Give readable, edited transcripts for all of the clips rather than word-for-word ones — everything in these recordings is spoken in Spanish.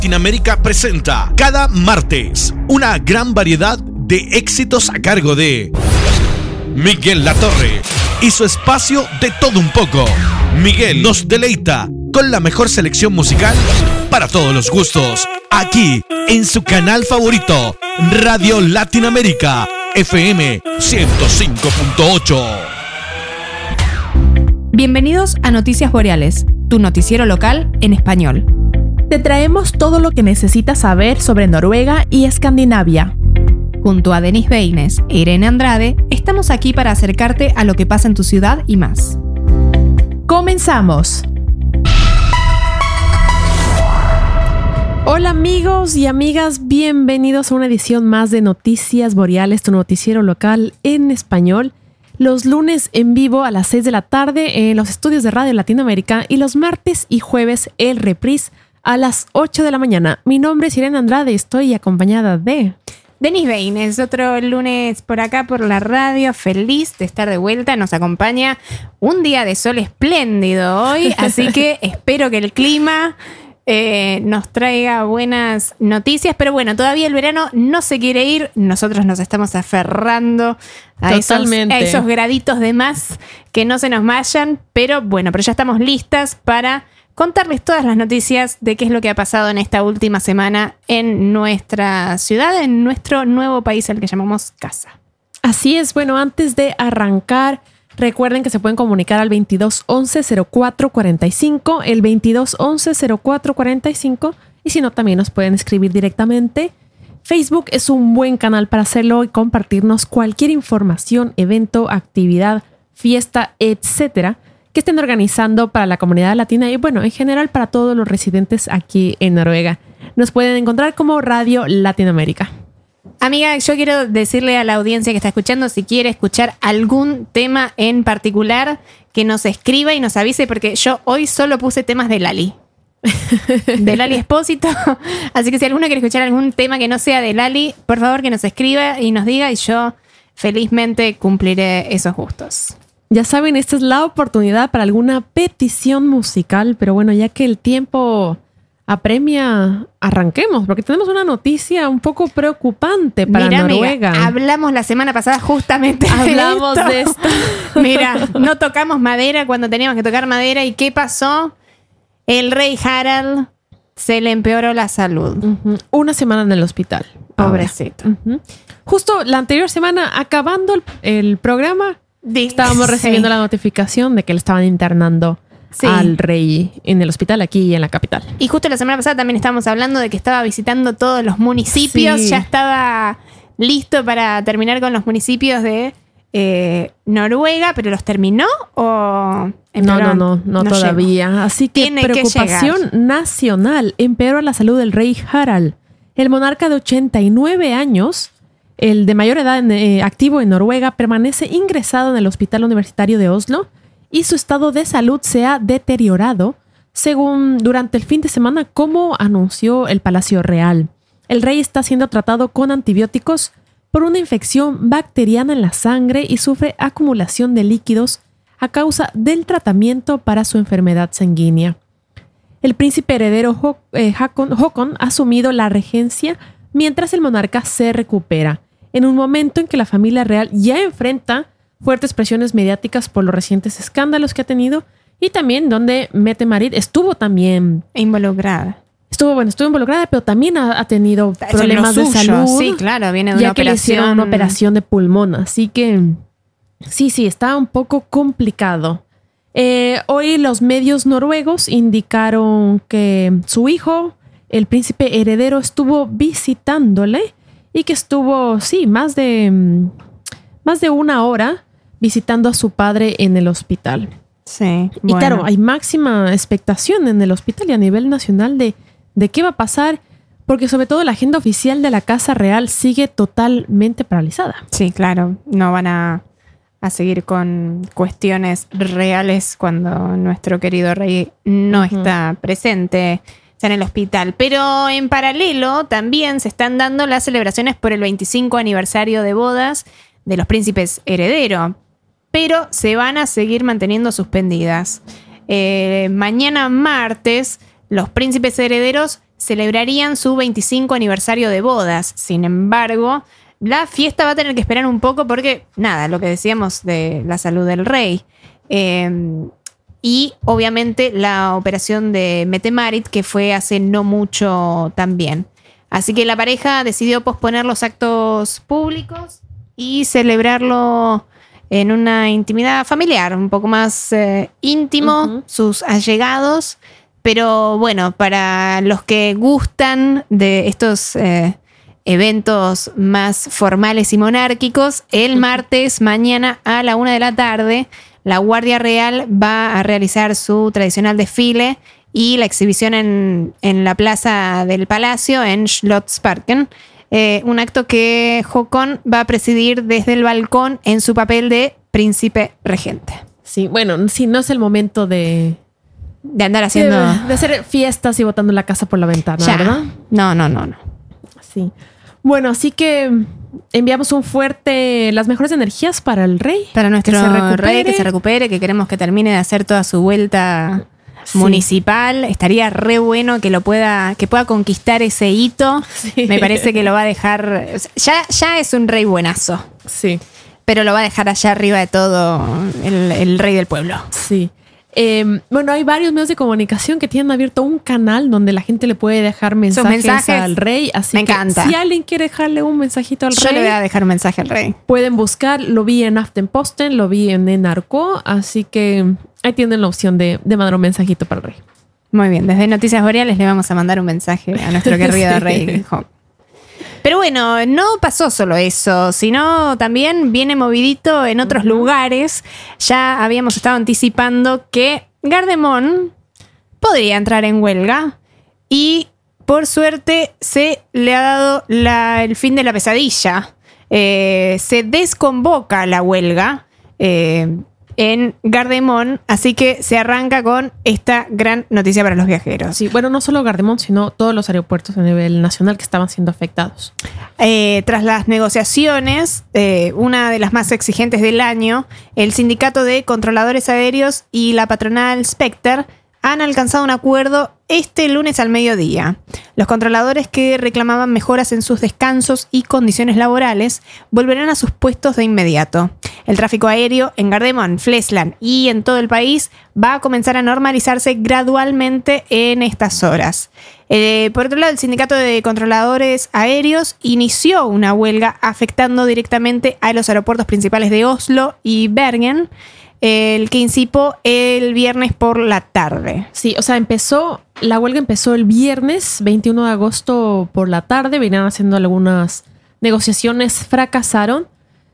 Latinoamérica presenta cada martes una gran variedad de éxitos a cargo de Miguel Latorre y su espacio de todo un poco. Miguel nos deleita con la mejor selección musical para todos los gustos, aquí en su canal favorito, Radio Latinoamérica, FM 105.8. Bienvenidos a Noticias Boreales, tu noticiero local en español. Te traemos todo lo que necesitas saber sobre Noruega y Escandinavia. Junto a Denis Beines e Irene Andrade, estamos aquí para acercarte a lo que pasa en tu ciudad y más. ¡Comenzamos! Hola amigos y amigas, bienvenidos a una edición más de Noticias Boreales, tu noticiero local en español. Los lunes en vivo a las 6 de la tarde en los estudios de Radio Latinoamérica y los martes y jueves el reprise a las 8 de la mañana. Mi nombre es Irene Andrade y estoy acompañada de Denis Beines, otro lunes por acá por la radio, feliz de estar de vuelta. Nos acompaña un día de sol espléndido hoy, así que espero que el clima nos traiga buenas noticias. Pero bueno, todavía el verano no se quiere ir. Nosotros nos estamos aferrando a esos graditos de más que no se nos vayan. Pero bueno, pero ya estamos listas para contarles todas las noticias de qué es lo que ha pasado en esta última semana en nuestra ciudad, en nuestro nuevo país al que llamamos casa. Así es. Bueno, antes de arrancar, recuerden que se pueden comunicar al 2211-0445, el 2211-0445, y si no, también nos pueden escribir directamente. Facebook es un buen canal para hacerlo y compartirnos cualquier información, evento, actividad, fiesta, etcétera, que estén organizando para la comunidad latina y bueno, en general para todos los residentes aquí en Noruega. Nos pueden encontrar como Radio Latinoamérica. Amiga, yo quiero decirle a la audiencia que está escuchando, si quiere escuchar algún tema en particular, que nos escriba y nos avise, porque yo hoy solo puse temas de Lali. De Lali Espósito. Así que si alguno quiere escuchar algún tema que no sea de Lali, por favor que nos escriba y nos diga y yo felizmente cumpliré esos gustos. Ya saben, esta es la oportunidad para alguna petición musical, pero bueno, ya que el tiempo apremia, arranquemos, porque tenemos una noticia un poco preocupante para Noruega. Amiga, hablamos la semana pasada justamente de esto. Mira, no tocamos madera cuando teníamos que tocar madera. ¿Y qué pasó? El rey Harald se le empeoró la salud. Uh-huh. Una semana en el hospital. Pobrecito. Uh-huh. Justo la anterior semana, acabando el programa, estábamos recibiendo la notificación de que le estaban internando al rey en el hospital aquí en la capital. Y justo la semana pasada también estábamos hablando de que estaba visitando todos los municipios. Sí. Ya estaba listo para terminar con los municipios de Noruega, pero ¿los terminó o empeoró? No todavía. Llegó. Así que tiene preocupación nacional. Empeora la salud del rey Harald. El monarca de 89 años, el de mayor edad activo en Noruega, permanece ingresado en el Hospital Universitario de Oslo y su estado de salud se ha deteriorado, según durante el fin de semana, como anunció el Palacio Real. El rey está siendo tratado con antibióticos por una infección bacteriana en la sangre y sufre acumulación de líquidos a causa del tratamiento para su enfermedad sanguínea. El príncipe heredero Håkon ha asumido la regencia mientras el monarca se recupera, en un momento en que la familia real ya enfrenta fuertes presiones mediáticas por los recientes escándalos que ha tenido y también donde Mette-Marit estuvo también involucrada. Estuvo involucrada, pero también ha tenido problemas de salud. Sí, claro, viene de una operación. Ya que le hicieron una operación de pulmón, así que sí, está un poco complicado. Hoy los medios noruegos indicaron que su hijo, el príncipe heredero, estuvo visitándole y que estuvo, más de una hora visitando a su padre en el hospital. Sí. Y claro, hay máxima expectación en el hospital y a nivel nacional de qué va a pasar, porque sobre todo la agenda oficial de la Casa Real sigue totalmente paralizada. Sí, claro. No van a seguir con cuestiones reales cuando nuestro querido rey no está presente, está en el hospital. Pero en paralelo también se están dando las celebraciones por el 25 aniversario de bodas de los príncipes herederos, pero se van a seguir manteniendo suspendidas. Mañana martes los príncipes herederos celebrarían su 25 aniversario de bodas. Sin embargo, la fiesta va a tener que esperar un poco porque, nada, lo que decíamos de la salud del rey. Y obviamente la operación de Mette-Marit, que fue hace no mucho también. Así que la pareja decidió posponer los actos públicos y celebrarlo en una intimidad familiar, un poco más íntimo, sus allegados. Pero bueno, para los que gustan de estos eventos más formales y monárquicos, el martes, mañana a la 1 de la tarde, la Guardia Real va a realizar su tradicional desfile y la exhibición en la plaza del Palacio, en Slottsparken. Un acto que Håkon va a presidir desde el balcón en su papel de príncipe regente. Sí, bueno, sí, no es el momento de andar haciendo... De hacer fiestas y botando la casa por la ventana, ya, ¿verdad? No. Sí. Bueno, así que enviamos las mejores energías para el rey. Para nuestro rey, que se recupere, que queremos que termine de hacer toda su vuelta municipal. Estaría re bueno que pueda conquistar ese hito. Sí. Me parece que lo va a dejar... Ya es un rey buenazo. Sí. Pero lo va a dejar allá arriba de todo el rey del pueblo. Sí. Bueno, hay varios medios de comunicación que tienen abierto un canal donde la gente le puede dejar mensajes al rey. Así me encanta. Si alguien quiere dejarle un mensajito al rey, yo le voy a dejar un mensaje al rey. Pueden buscar, lo vi en Aftenposten, lo vi en NRK, así que ahí tienen la opción de mandar un mensajito para el rey. Muy bien, desde Noticias Boreales le vamos a mandar un mensaje a nuestro querido rey. Pero bueno, no pasó solo eso, sino también viene movidito en otros lugares. Ya habíamos estado anticipando que Gardemón podría entrar en huelga y por suerte se le ha dado el fin de la pesadilla. Se desconvoca la huelga en Gardemón, así que se arranca con esta gran noticia para los viajeros. Sí, bueno, no solo Gardemón, sino todos los aeropuertos a nivel nacional que estaban siendo afectados. Tras las negociaciones, una de las más exigentes del año, el Sindicato de Controladores Aéreos y la patronal Spectre han alcanzado un acuerdo este lunes al mediodía. Los controladores que reclamaban mejoras en sus descansos y condiciones laborales volverán a sus puestos de inmediato. El tráfico aéreo en Gardemón, Flesland y en todo el país va a comenzar a normalizarse gradualmente en estas horas. Por otro lado, el Sindicato de Controladores Aéreos inició una huelga afectando directamente a los aeropuertos principales de Oslo y Bergen, el que incipó el viernes por la tarde. Sí, o sea, la huelga empezó el viernes 21 de agosto por la tarde. Venían haciendo algunas negociaciones, fracasaron.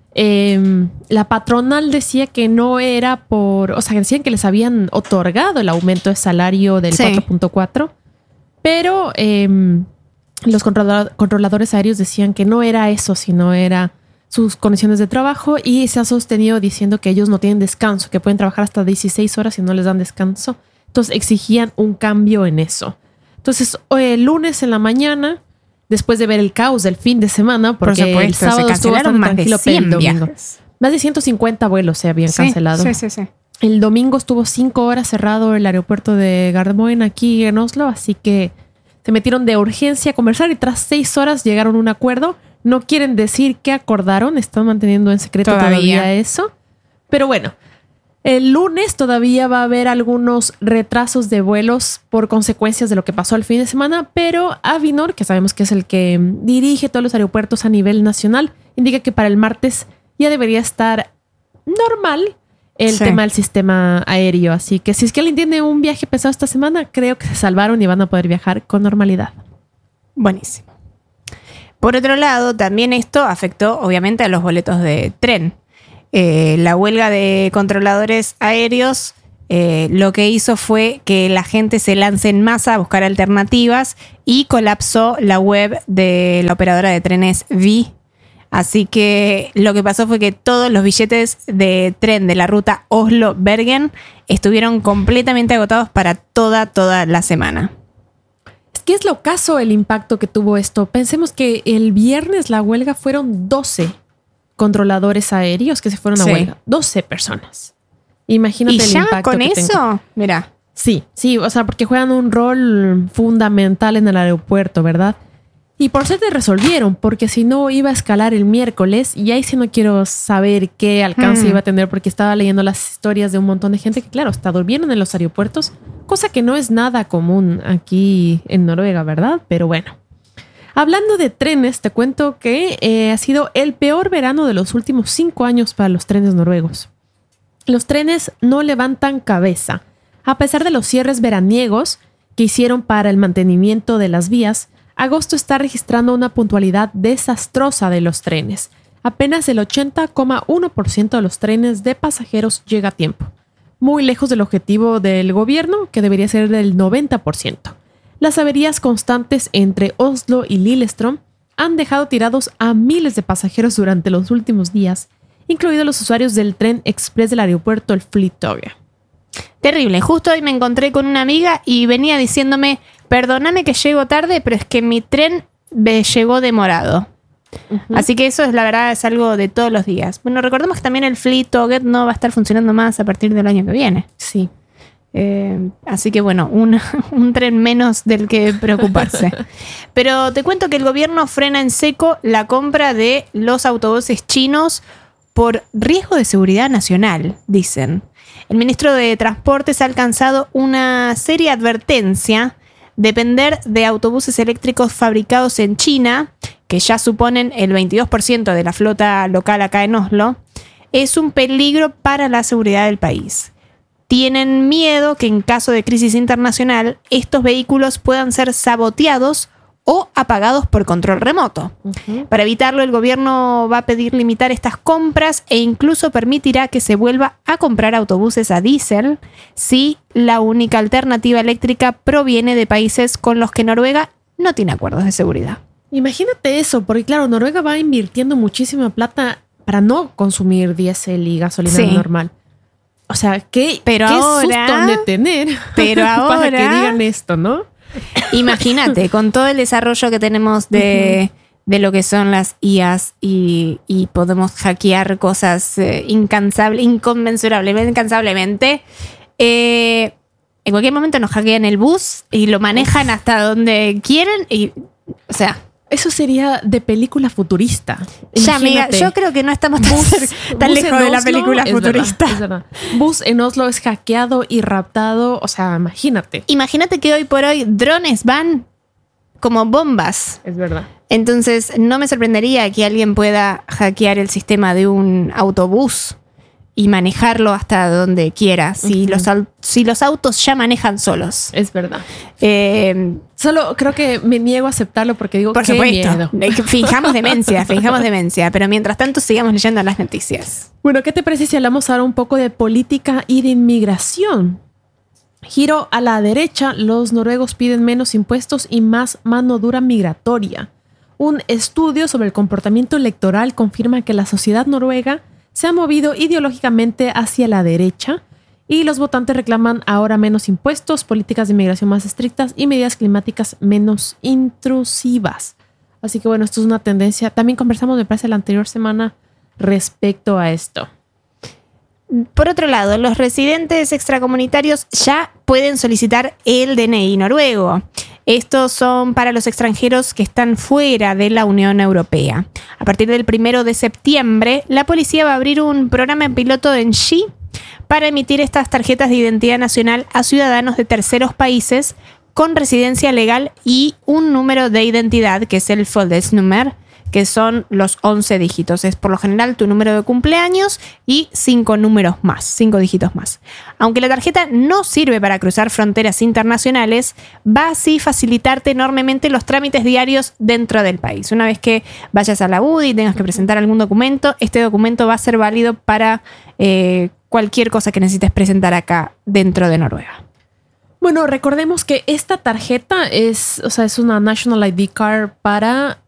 La patronal decía que no era decían que les habían otorgado el aumento de salario del 4.4, pero los controladores aéreos decían que no era eso, sino era sus condiciones de trabajo, y se ha sostenido diciendo que ellos no tienen descanso, que pueden trabajar hasta 16 horas y no les dan descanso. Entonces exigían un cambio en eso. Entonces, el lunes en la mañana, después de ver el caos del fin de semana, porque por supuesto, el sábado estuvo bastante tranquilo, pero el domingo más de 150 vuelos se habían cancelado. Sí. El domingo estuvo 5 horas cerrado el aeropuerto de Gardermoen aquí en Oslo, así que se metieron de urgencia a conversar y tras 6 horas llegaron a un acuerdo. No quieren decir qué acordaron, están manteniendo en secreto todavía eso. Pero bueno, el lunes todavía va a haber algunos retrasos de vuelos por consecuencias de lo que pasó el fin de semana, pero Avinor, que sabemos que es el que dirige todos los aeropuertos a nivel nacional, indica que para el martes ya debería estar normal el tema del sistema aéreo. Así que si es que alguien tiene un viaje pesado esta semana, creo que se salvaron y van a poder viajar con normalidad. Buenísimo. Por otro lado, también esto afectó obviamente a los boletos de tren. La huelga de controladores aéreos lo que hizo fue que la gente se lance en masa a buscar alternativas y colapsó la web de la operadora de trenes Vy. Así que lo que pasó fue que todos los billetes de tren de la ruta Oslo-Bergen estuvieron completamente agotados para toda la semana. ¿Qué es lo caso el impacto que tuvo esto? Pensemos que el viernes la huelga fueron 12 controladores aéreos que se fueron a huelga. 12 personas. Imagínate el impacto que tengo. Mira. Sí, o sea, porque juegan un rol fundamental en el aeropuerto, ¿verdad? Y por suerte resolvieron, porque si no iba a escalar el miércoles y ahí sí no quiero saber qué alcance iba a tener, porque estaba leyendo las historias de un montón de gente que, claro, está durmiendo en los aeropuertos, cosa que no es nada común aquí en Noruega, ¿verdad? Pero bueno. Hablando de trenes, te cuento que ha sido el peor verano de los últimos 5 años para los trenes noruegos. Los trenes no levantan cabeza. A pesar de los cierres veraniegos que hicieron para el mantenimiento de las vías, agosto está registrando una puntualidad desastrosa de los trenes. Apenas el 80,1% de los trenes de pasajeros llega a tiempo, muy lejos del objetivo del gobierno, que debería ser del 90%. Las averías constantes entre Oslo y Lillestrøm han dejado tirados a miles de pasajeros durante los últimos días, incluidos los usuarios del tren express del aeropuerto el Flytoget. Terrible. Justo hoy me encontré con una amiga y venía diciéndome, perdóname que llego tarde, pero es que mi tren me llegó demorado. Así que eso es, la verdad, es algo de todos los días. Bueno, recordemos que también el Flytoget no va a estar funcionando más a partir del año que viene. Sí. Así que bueno, un tren menos del que preocuparse. Pero te cuento que el gobierno frena en seco la compra de los autobuses chinos por riesgo de seguridad nacional, dicen. El ministro de Transportes ha alcanzado una seria advertencia. Depender de autobuses eléctricos fabricados en China, que ya suponen el 22% de la flota local acá en Oslo, es un peligro para la seguridad del país. Tienen miedo que en caso de crisis internacional estos vehículos puedan ser saboteados o apagados por control remoto. Para evitarlo, el gobierno va a pedir limitar estas compras e incluso permitirá que se vuelva a comprar autobuses a diésel si la única alternativa eléctrica proviene de países con los que Noruega no tiene acuerdos de seguridad. Imagínate eso, porque claro, Noruega va invirtiendo muchísima plata para no consumir diésel y gasolina normal. O sea, qué susto han de tener para que digan esto, ¿no? Imagínate, con todo el desarrollo que tenemos de lo que son las IAs y podemos hackear cosas incansablemente, en cualquier momento nos hackean el bus y lo manejan hasta donde quieren y, o sea... Eso sería de película futurista. Ya, amiga, yo creo que no estamos tan lejos de la película futurista. Es verdad. Bus en Oslo es hackeado y raptado. O sea, imagínate. Imagínate que hoy por hoy drones van como bombas. Es verdad. Entonces, no me sorprendería que alguien pueda hackear el sistema de un autobús y manejarlo hasta donde quiera, si los autos ya manejan solos. Es verdad. Solo creo que me niego a aceptarlo porque digo, por qué supuesto, miedo. Fijamos demencia, pero mientras tanto sigamos leyendo las noticias. Bueno, ¿qué te parece si hablamos ahora un poco de política y de inmigración? Giro a la derecha, los noruegos piden menos impuestos y más mano dura migratoria. Un estudio sobre el comportamiento electoral confirma que la sociedad noruega se ha movido ideológicamente hacia la derecha y los votantes reclaman ahora menos impuestos, políticas de inmigración más estrictas y medidas climáticas menos intrusivas. Así que bueno, esto es una tendencia. También conversamos, me parece, la anterior semana respecto a esto. Por otro lado, los residentes extracomunitarios ya pueden solicitar el DNI noruego. Estos son para los extranjeros que están fuera de la Unión Europea. A partir del 1 de septiembre, la policía va a abrir un programa piloto en Ski para emitir estas tarjetas de identidad nacional a ciudadanos de terceros países con residencia legal y un número de identidad, que es el Fødselsnummer, que son los 11 dígitos. Es por lo general tu número de cumpleaños y 5 dígitos más. Aunque la tarjeta no sirve para cruzar fronteras internacionales, va así facilitarte enormemente los trámites diarios dentro del país. Una vez que vayas a la UDI y tengas que presentar algún documento, este documento va a ser válido para cualquier cosa que necesites presentar acá dentro de Noruega. Bueno, recordemos que esta tarjeta es una National ID Card para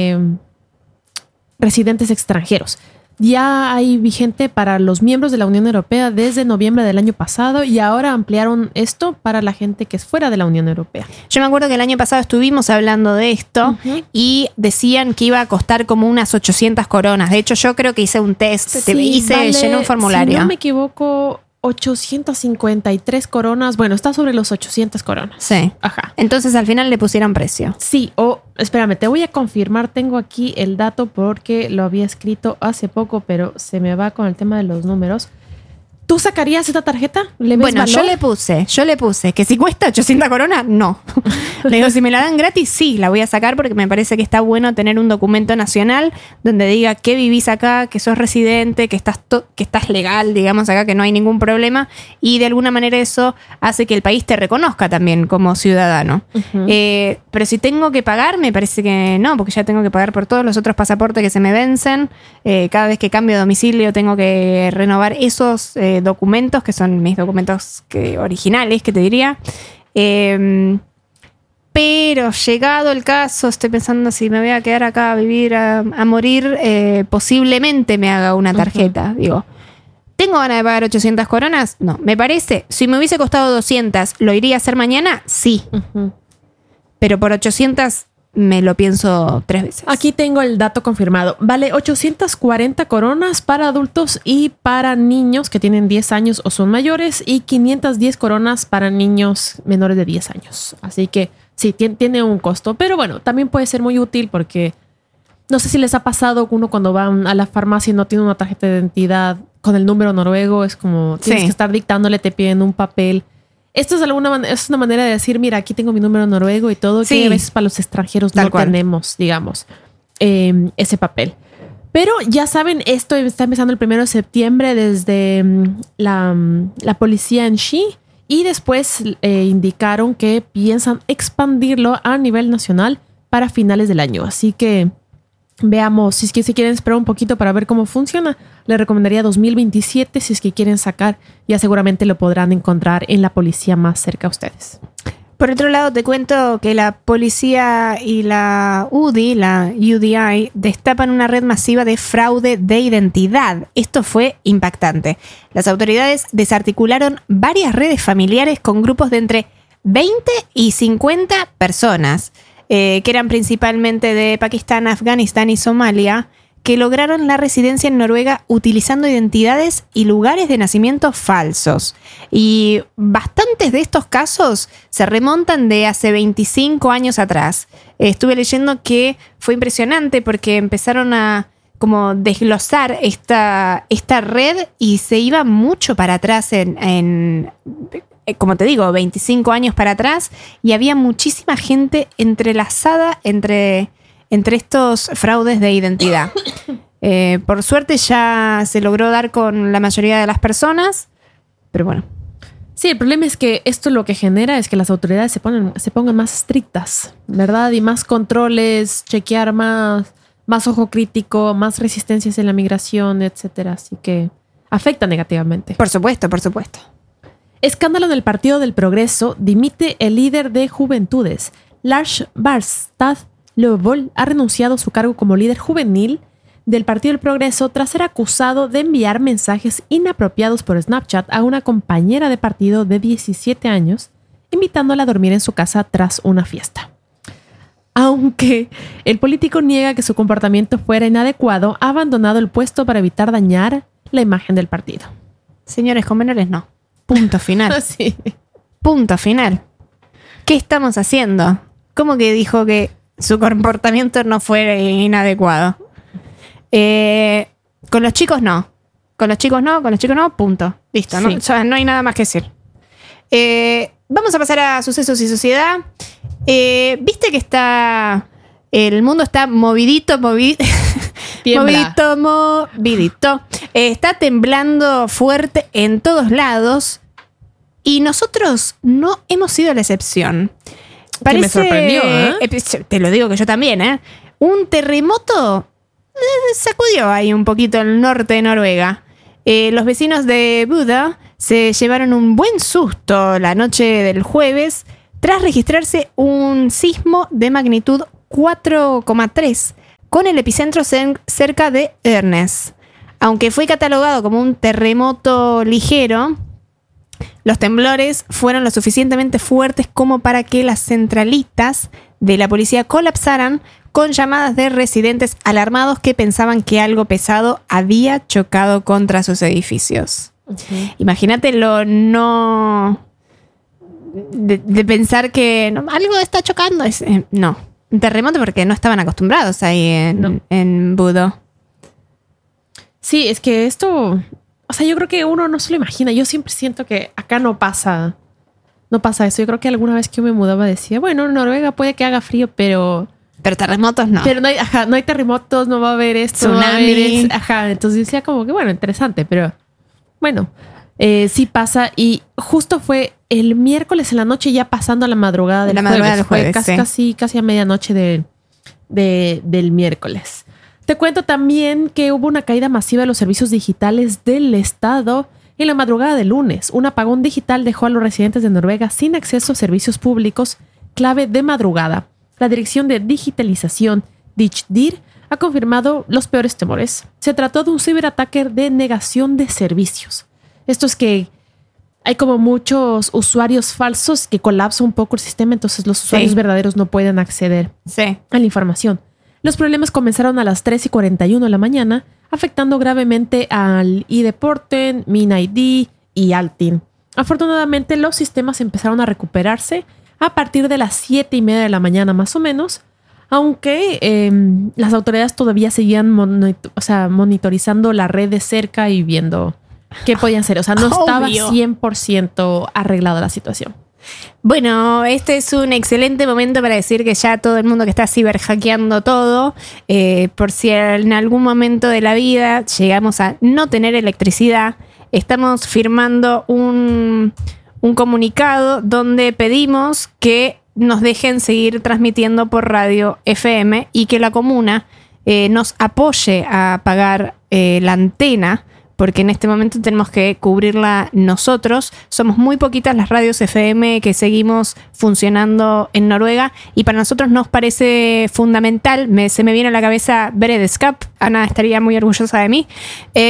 residentes extranjeros. Ya hay vigente para los miembros de la Unión Europea desde noviembre del año pasado y ahora ampliaron esto para la gente que es fuera de la Unión Europea. Yo me acuerdo que el año pasado estuvimos hablando de esto y decían que iba a costar como unas 800 coronas. De hecho, yo creo que hice un test, llené un formulario. Si no me equivoco, 853 coronas. Bueno, está sobre los 800 coronas. Sí. Ajá. Entonces al final le pusieron precio. Sí, espérame, te voy a confirmar. Tengo aquí el dato porque lo había escrito hace poco, pero se me va con el tema de los números. ¿Tú sacarías esta tarjeta? ¿Le ves Bueno, valor? yo le puse que si cuesta 800 coronas, no. Le digo, si me la dan gratis, sí, la voy a sacar porque me parece que está bueno tener un documento nacional donde diga que vivís acá, que sos residente, que estás legal, digamos acá, que no hay ningún problema, y de alguna manera eso hace que el país te reconozca también como ciudadano. Ujú. Pero si tengo que pagar, me parece que no, porque ya tengo que pagar por todos los otros pasaportes que se me vencen. Cada vez que cambio de domicilio tengo que renovar esos documentos, que son mis documentos originales, que te diría. Pero llegado el caso, estoy pensando si me voy a quedar acá a vivir, a morir, posiblemente me haga una tarjeta. Digo, ¿tengo ganas de pagar 800 coronas? No, me parece. Si me hubiese costado 200, ¿lo iría a hacer mañana? Sí. Ujú. Pero por 800 me lo pienso 3 veces. Aquí tengo el dato confirmado. Vale 840 coronas para adultos y para niños que tienen 10 años o son mayores, y 510 coronas para niños menores de 10 años. Así que sí, tiene un costo. Pero bueno, también puede ser muy útil porque no sé si les ha pasado que uno cuando va a la farmacia y no tiene una tarjeta de identidad con el número noruego, es como tienes que estar dictándole, te piden un papel. Esto es es una manera de decir, mira, aquí tengo mi número noruego y todo, Sí. que a veces para los extranjeros Tal no cual. tenemos, digamos, ese papel. Pero ya saben, esto está empezando el 1 de septiembre desde la policía en Xi, y después indicaron que piensan expandirlo a nivel nacional para finales del año. Así que veamos, si es que se quieren esperar un poquito para ver cómo funciona, les recomendaría 2027 si es que quieren sacar. Ya seguramente lo podrán encontrar en la policía más cerca a ustedes. Por otro lado, te cuento que la policía y la UDI, destapan una red masiva de fraude de identidad. Esto fue impactante. Las autoridades desarticularon varias redes familiares con grupos de entre 20 y 50 personas, que eran principalmente de Pakistán, Afganistán y Somalia, que lograron la residencia en Noruega utilizando identidades y lugares de nacimiento falsos. Y bastantes de estos casos se remontan de hace 25 años atrás. Estuve leyendo que fue impresionante porque empezaron a como desglosar esta red y se iba mucho para atrás en como te digo, 25 años para atrás, y había muchísima gente entrelazada entre estos fraudes de identidad. Por suerte ya se logró dar con la mayoría de las personas, pero bueno. Sí, el problema es que esto lo que genera es que las autoridades se pongan más estrictas, ¿verdad? Y más controles, chequear más ojo crítico, más resistencias en la migración, etcétera. Así que afecta negativamente. Por supuesto, por supuesto. Escándalo en el Partido del Progreso. Dimite el líder de Juventudes. Lars Barstad Løvold ha renunciado a su cargo como líder juvenil del Partido del Progreso tras ser acusado de enviar mensajes inapropiados por Snapchat a una compañera de partido de 17 años, invitándola a dormir en su casa tras una fiesta. Aunque el político niega que su comportamiento fuera inadecuado, ha abandonado el puesto para evitar dañar la imagen del partido. Señores con menores, no. Punto final. Sí. Punto final. ¿Qué estamos haciendo? ¿Cómo que dijo que su comportamiento no fue inadecuado? Con los chicos no. Con los chicos no, punto. Listo, ¿no? Sí. O sea, no hay nada más que decir. Vamos a pasar a sucesos y sociedad. Viste que el mundo está movidito. Tiembla. Movidito. Está temblando fuerte en todos lados. Y nosotros no hemos sido la excepción. Que me sorprendió, ¿eh? Te lo digo que yo también, ¿eh? Un terremoto sacudió ahí un poquito el norte de Noruega. Los vecinos de Buda se llevaron un buen susto la noche del jueves tras registrarse un sismo de magnitud 4,3 con el epicentro cerca de Ørnes. Aunque fue catalogado como un terremoto ligero, los temblores fueron lo suficientemente fuertes como para que las centralitas de la policía colapsaran con llamadas de residentes alarmados que pensaban que algo pesado había chocado contra sus edificios. Imagínate lo no... De pensar que algo está chocando. No, un terremoto porque no estaban acostumbrados ahí en Budo. Sí, es que esto... O sea, yo creo que uno no se lo imagina. Yo siempre siento que acá no pasa eso. Yo creo que alguna vez que yo me mudaba decía, bueno, en Noruega puede que haga frío, pero terremotos no. Pero no hay terremotos, no va a haber esto. Tsunami. No va a haber entonces decía como que, bueno, interesante, pero bueno, sí pasa. Y justo fue el miércoles en la noche, ya pasando a la madrugada del jueves. Fue casi a medianoche del miércoles. Te cuento también que hubo una caída masiva de los servicios digitales del Estado en la madrugada del lunes. Un apagón digital dejó a los residentes de Noruega sin acceso a servicios públicos clave de madrugada. La Dirección de Digitalización, DIGDIR, ha confirmado los peores temores. Se trató de un ciberataque de negación de servicios. Esto es que hay como muchos usuarios falsos que colapsa un poco el sistema, entonces los usuarios verdaderos no pueden acceder a la información. Los problemas comenzaron a las 3:41 de la mañana, afectando gravemente al iDeporten, MinID y Altin. Afortunadamente, los sistemas empezaron a recuperarse a partir de las 7:30 de la mañana más o menos, aunque las autoridades todavía seguían monitorizando la red de cerca y viendo qué podían hacer. O sea, no estaba 100% arreglada la situación. Bueno, este es un excelente momento para decir que ya todo el mundo que está ciberhackeando todo, por si en algún momento de la vida llegamos a no tener electricidad, estamos firmando un comunicado donde pedimos que nos dejen seguir transmitiendo por radio FM y que la comuna nos apoye a pagar la antena, porque en este momento tenemos que cubrirla nosotros. Somos muy poquitas las radios FM que seguimos funcionando en Noruega y para nosotros nos parece fundamental. Se me viene a la cabeza Beredskap. Ana estaría muy orgullosa de mí.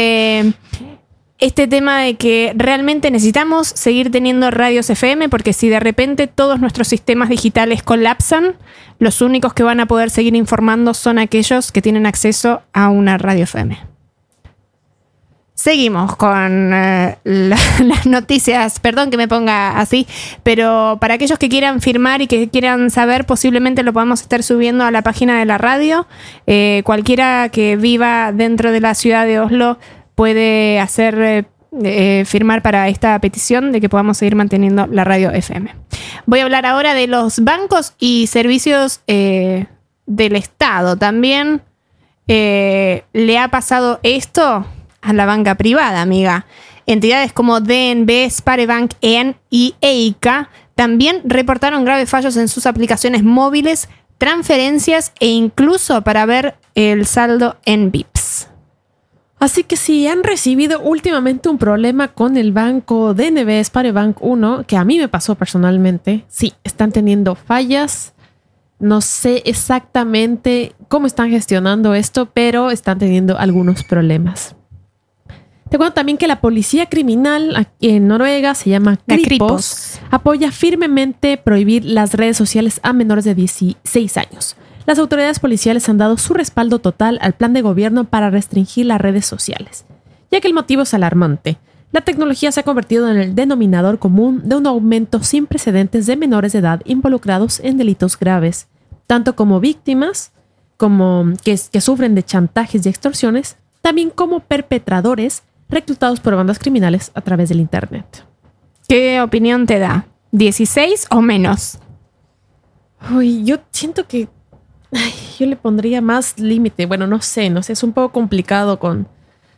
Este tema de que realmente necesitamos seguir teniendo radios FM, porque si de repente todos nuestros sistemas digitales colapsan, los únicos que van a poder seguir informando son aquellos que tienen acceso a una radio FM. Seguimos con las noticias. Perdón que me ponga así, pero para aquellos que quieran firmar y que quieran saber, posiblemente lo podamos estar subiendo a la página de la radio. Cualquiera que viva dentro de la ciudad de Oslo puede hacer firmar para esta petición de que podamos seguir manteniendo la radio FM. Voy a hablar ahora de los bancos y servicios del Estado. También le ha pasado esto a la banca privada, amiga. Entidades como DNB, Sparebank y EICA también reportaron graves fallos en sus aplicaciones móviles, transferencias e incluso para ver el saldo en VIPs. Así que si han recibido últimamente un problema con el banco DNB, Sparebank 1, que a mí me pasó personalmente, sí, están teniendo fallas. No sé exactamente cómo están gestionando esto, pero están teniendo algunos problemas. Te cuento también que la policía criminal aquí en Noruega, se llama Kripos, apoya firmemente prohibir las redes sociales a menores de 16 años. Las autoridades policiales han dado su respaldo total al plan de gobierno para restringir las redes sociales, ya que el motivo es alarmante. La tecnología se ha convertido en el denominador común de un aumento sin precedentes de menores de edad involucrados en delitos graves, tanto como víctimas, como que sufren de chantajes y extorsiones, también como perpetradores reclutados por bandas criminales a través del internet. ¿Qué opinión te da? ¿16 o menos? Uy, yo siento que yo le pondría más límite. Bueno, no sé, es un poco complicado con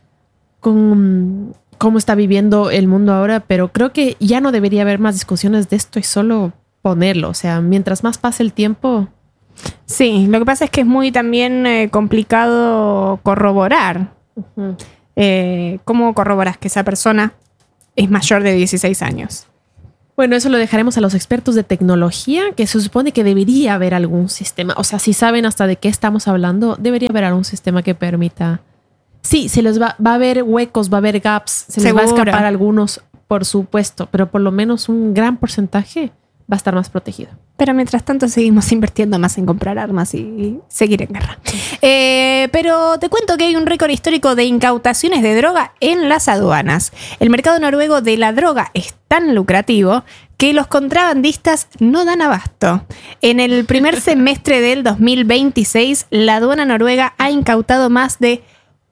cómo está viviendo el mundo ahora, pero creo que ya no debería haber más discusiones de esto y solo ponerlo. O sea, mientras más pase el tiempo. Sí, lo que pasa es que es muy también complicado corroborar. Uh-huh. ¿Cómo corroboras que esa persona es mayor de 16 años? Bueno, eso lo dejaremos a los expertos de tecnología, que se supone que debería haber algún sistema. O sea, si saben hasta de qué estamos hablando, debería haber algún sistema que permita. Sí, se les va a haber huecos, va a haber gaps, se les va a escapar algunos, por supuesto, pero por lo menos un gran porcentaje va a estar más protegido. Pero mientras tanto seguimos invirtiendo más en comprar armas y seguir en guerra. Pero te cuento que hay un récord histórico de incautaciones de droga en las aduanas. El mercado noruego de la droga es tan lucrativo que los contrabandistas no dan abasto. En el primer semestre del 2026, la aduana noruega ha incautado más de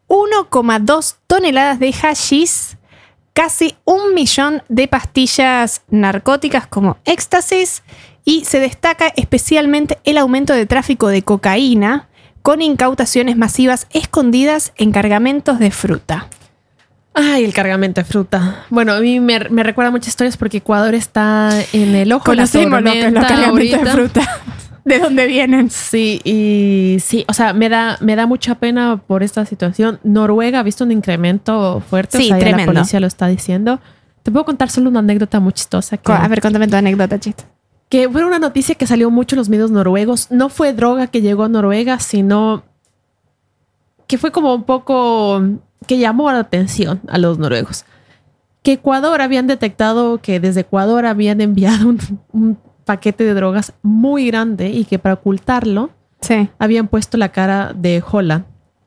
1,2 toneladas de hachís, casi 1 millón de pastillas narcóticas como éxtasis, y se destaca especialmente el aumento de tráfico de cocaína con incautaciones masivas escondidas en cargamentos de fruta. Ay, el cargamento de fruta. Bueno, a mí me recuerda muchas historias porque Ecuador está en el ojo de la tormenta. Los cargamentos de fruta. ¿De dónde vienen? Sí, y sí, o sea, me da mucha pena por esta situación. Noruega ha visto un incremento fuerte, sí, o sea, tremendo. La policía lo está diciendo. Te puedo contar solo una anécdota muy chistosa. A ver, contame tu anécdota, chiste. Que fue una noticia que salió mucho en los medios noruegos. No fue droga que llegó a Noruega, sino que fue como un poco que llamó la atención a los noruegos. Que Ecuador habían detectado que desde Ecuador habían enviado un paquete de drogas muy grande y que para ocultarlo habían puesto la cara de Holland.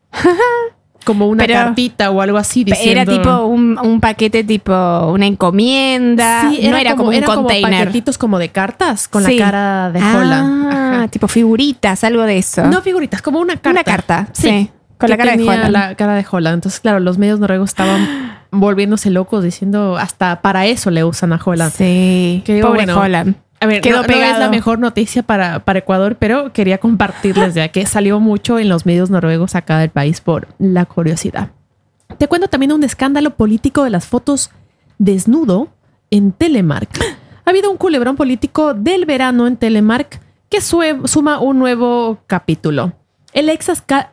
Como una cartita o algo así diciendo... Era tipo un paquete, tipo una encomienda. Sí, no era como un container. Como paquetitos como de cartas con la cara de Holland. Ajá. Tipo figuritas, algo de eso. No figuritas, como una carta. Una carta, sí. Con la cara de Holland. La cara de Holland. Entonces, claro, los medios noruegos estaban volviéndose locos diciendo hasta para eso le usan a Holland. Sí. Que digo, pobre Holland. A ver, no es la mejor noticia para Ecuador, pero quería compartirles ya que salió mucho en los medios noruegos acá del país por la curiosidad. Te cuento también un escándalo político de las fotos desnudo en Telemark. Ha habido un culebrón político del verano en Telemark que suma un nuevo capítulo. El ex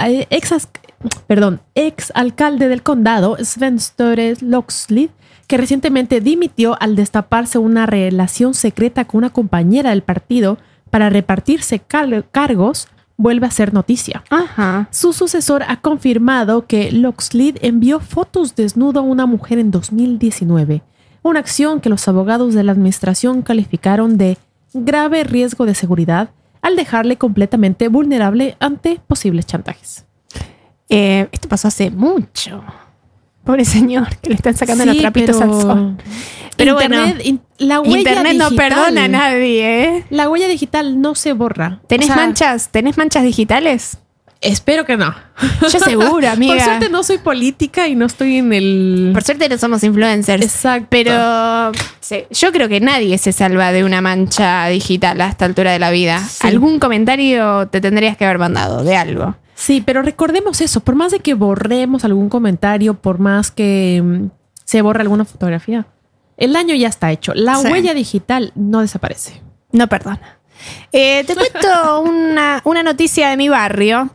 alcalde del condado, Sven Støre Lokslid, que recientemente dimitió al destaparse una relación secreta con una compañera del partido para repartirse cargos, vuelve a ser noticia. Ajá. Su sucesor ha confirmado que Lokslid envió fotos desnudo a una mujer en 2019, una acción que los abogados de la administración calificaron de grave riesgo de seguridad al dejarle completamente vulnerable ante posibles chantajes. Esto pasó hace mucho. Pobre señor, que le están sacando los trapitos al sol. Pero Internet, bueno, la huella Internet digital, no perdona a nadie, ¿eh? La huella digital no se borra. ¿Tenés manchas digitales? Espero que no. Yo seguro, amiga. Por suerte no soy política y no estoy en el... Por suerte no somos influencers. Exacto. Pero sí, yo creo que nadie se salva de una mancha digital a esta altura de la vida. Sí. Algún comentario te tendrías que haber mandado de algo. Sí, pero recordemos eso. Por más de que borremos algún comentario, por más que se borre alguna fotografía, el daño ya está hecho. La huella digital no desaparece. No perdona. Te cuento una noticia de mi barrio.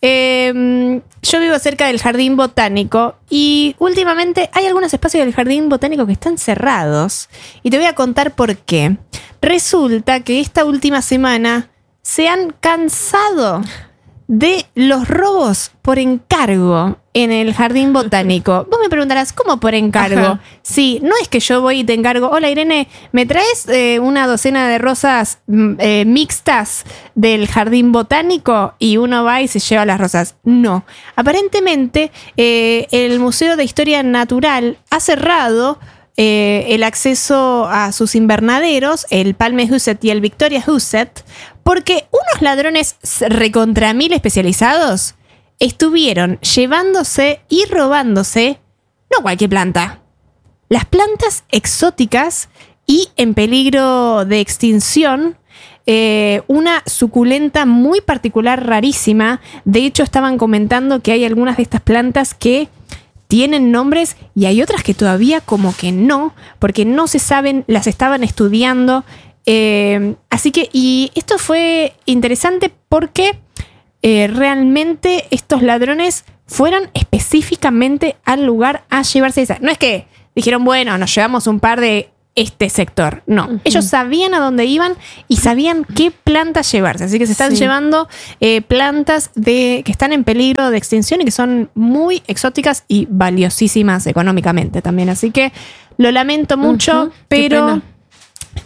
Yo vivo cerca del Jardín Botánico y últimamente hay algunos espacios del Jardín Botánico que están cerrados. Y te voy a contar por qué. Resulta que esta última semana se han cansado de los robos por encargo en el Jardín Botánico. Vos me preguntarás, ¿cómo por encargo? Ajá. Sí, no es que yo voy y te encargo, hola Irene, ¿me traes una docena de rosas mixtas del Jardín Botánico? Y uno va y se lleva las rosas. No. Aparentemente, el Museo de Historia Natural ha cerrado el acceso a sus invernaderos, el Palmehuset y el Victoriahuset, porque unos ladrones recontra mil especializados estuvieron llevándose y robándose no cualquier planta, las plantas exóticas y en peligro de extinción, una suculenta muy particular, rarísima. De hecho, estaban comentando que hay algunas de estas plantas que tienen nombres y hay otras que todavía como que no, porque no se saben, las estaban estudiando. Así que, y esto fue interesante porque realmente estos ladrones fueron específicamente al lugar a llevarse esa. No es que dijeron, bueno, nos llevamos un par de este sector. No, ellos sabían a dónde iban y sabían qué plantas llevarse. Así que se están llevando plantas que están en peligro de extinción y que son muy exóticas y valiosísimas económicamente también. Así que lo lamento mucho, pero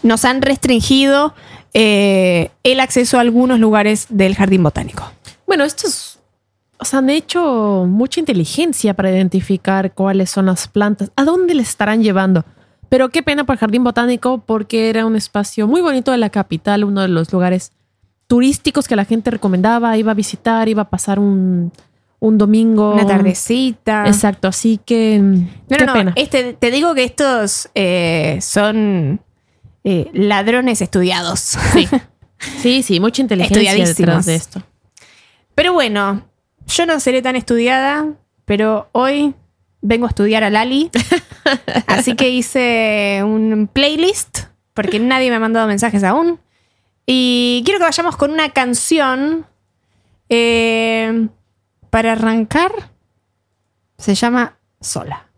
nos han restringido el acceso a algunos lugares del jardín botánico. Bueno, estos han hecho mucha inteligencia para identificar cuáles son las plantas, a dónde les estarán llevando. Pero qué pena por el jardín botánico, porque era un espacio muy bonito de la capital, uno de los lugares turísticos que la gente recomendaba, iba a visitar, iba a pasar un domingo. Una tardecita. Exacto, así que qué pena. Te digo que estos son ladrones estudiados. Sí, mucha inteligencia detrás de esto. Pero bueno, yo no seré tan estudiada, pero hoy vengo a estudiar a Lali. Así que hice un playlist, porque nadie me ha mandado mensajes aún. Y quiero que vayamos con una canción para arrancar. Se llama Sola.